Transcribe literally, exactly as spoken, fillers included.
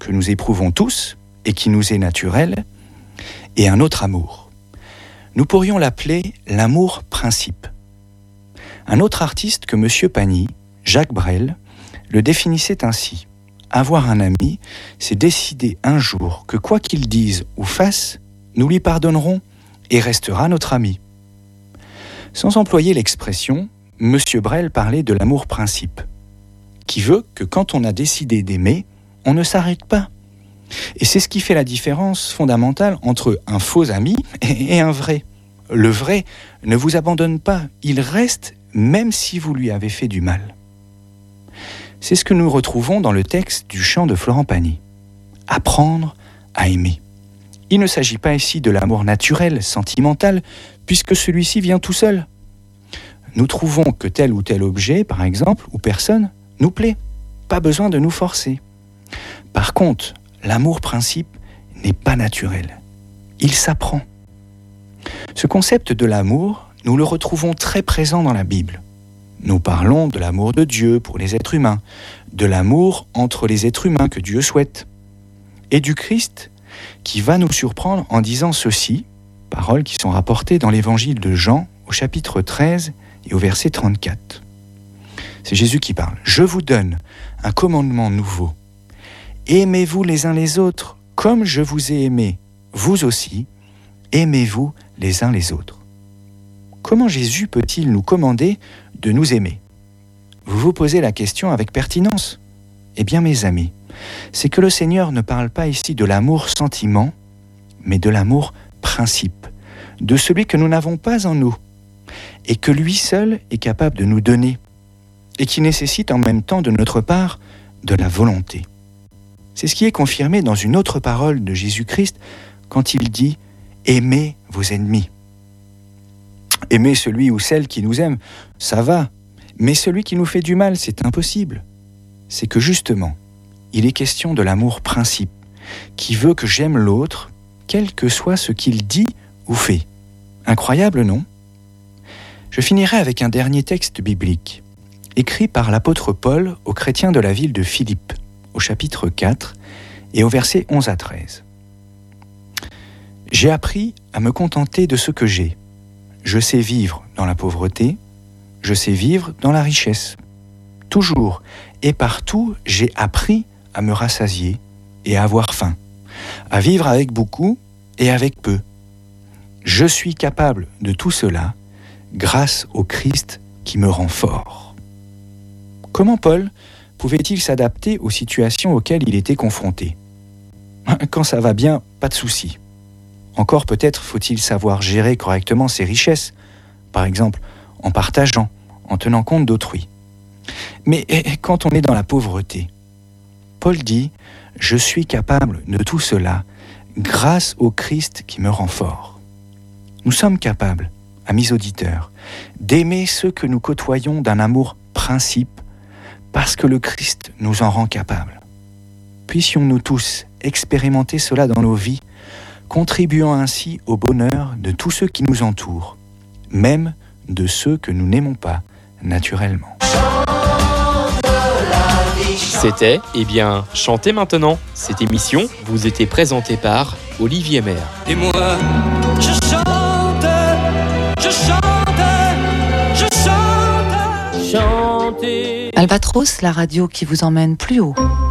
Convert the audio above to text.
que nous éprouvons tous et qui nous est naturel, et un autre amour. Nous pourrions l'appeler l'amour-principe. Un autre artiste que M. Pagny, Jacques Brel, le définissait ainsi. Avoir un ami, c'est décider un jour que quoi qu'il dise ou fasse, nous lui pardonnerons et restera notre ami. Sans employer l'expression, M. Brel parlait de l'amour-principe, qui veut que quand on a décidé d'aimer, on ne s'arrête pas. Et c'est ce qui fait la différence fondamentale entre un faux ami et un vrai. Le vrai ne vous abandonne pas, il reste même si vous lui avez fait du mal. C'est ce que nous retrouvons dans le texte du chant de Florent Pagny. Apprendre à aimer. Il ne s'agit pas ici de l'amour naturel, sentimental, puisque celui-ci vient tout seul. Nous trouvons que tel ou tel objet, par exemple, ou personne, nous plaît. Pas besoin de nous forcer. Par contre, l'amour-principe n'est pas naturel. Il s'apprend. Ce concept de l'amour, nous le retrouvons très présent dans la Bible. Nous parlons de l'amour de Dieu pour les êtres humains, de l'amour entre les êtres humains que Dieu souhaite, et du Christ qui va nous surprendre en disant ceci, paroles qui sont rapportées dans l'évangile de Jean au chapitre treize et au verset trente-quatre. C'est Jésus qui parle. « Je vous donne un commandement nouveau. Aimez-vous les uns les autres comme je vous ai aimé. Vous aussi, aimez-vous les uns les autres. » Comment Jésus peut-il nous commander de nous aimer ? Vous vous posez la question avec pertinence. Eh bien, mes amis, c'est que le Seigneur ne parle pas ici de l'amour-sentiment, mais de l'amour-principe, de celui que nous n'avons pas en nous, et que lui seul est capable de nous donner, et qui nécessite en même temps de notre part de la volonté. C'est ce qui est confirmé dans une autre parole de Jésus-Christ quand il dit « Aimez vos ennemis ». Aimer celui ou celle qui nous aime, ça va, mais celui qui nous fait du mal, c'est impossible. C'est que justement, il est question de l'amour-principe, qui veut que j'aime l'autre, quel que soit ce qu'il dit ou fait. Incroyable, non ? Je finirai avec un dernier texte biblique, écrit par l'apôtre Paul aux chrétiens de la ville de Philippe, au chapitre quatre et au verset onze à treize. « J'ai appris à me contenter de ce que j'ai. Je sais vivre dans la pauvreté, je sais vivre dans la richesse. Toujours et partout, j'ai appris à me rassasier et à avoir faim, à vivre avec beaucoup et avec peu. Je suis capable de tout cela grâce au Christ qui me rend fort. » Comment Paul pouvait-il s'adapter aux situations auxquelles il était confronté ? Quand ça va bien, pas de souci. Encore peut-être faut-il savoir gérer correctement ses richesses, par exemple en partageant, en tenant compte d'autrui. Mais quand on est dans la pauvreté, Paul dit « Je suis capable de tout cela grâce au Christ qui me rend fort. » Nous sommes capables, amis auditeurs, d'aimer ceux que nous côtoyons d'un amour principe parce que le Christ nous en rend capables. Puissions-nous tous expérimenter cela dans nos vies, contribuant ainsi au bonheur de tous ceux qui nous entourent, même de ceux que nous n'aimons pas naturellement. C'était, eh bien, Chantez maintenant. Cette émission vous était présentée par Olivier Maire. Et moi, je chante, je chante, je chante, chanter. Albatros, la radio qui vous emmène plus haut.